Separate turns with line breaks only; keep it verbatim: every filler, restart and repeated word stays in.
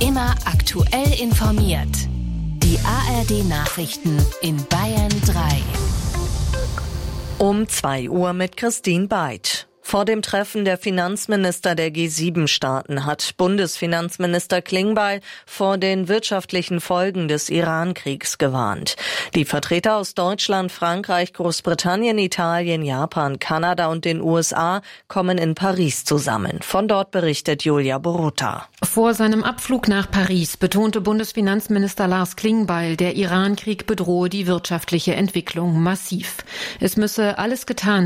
Immer aktuell informiert. Die A R D-Nachrichten in Bayern drei.
Um zwei Uhr mit Christine Beid. Vor dem Treffen der Finanzminister der G sieben Staaten hat Bundesfinanzminister Klingbeil vor den wirtschaftlichen Folgen des Iran-Kriegs gewarnt. Die Vertreter aus Deutschland, Frankreich, Großbritannien, Italien, Japan, Kanada und den U S A kommen in Paris zusammen. Von dort berichtet Julia Borutta.
Vor seinem Abflug nach Paris betonte Bundesfinanzminister Lars Klingbeil, der Iran-Krieg bedrohe die wirtschaftliche Entwicklung massiv. Es müsse alles getan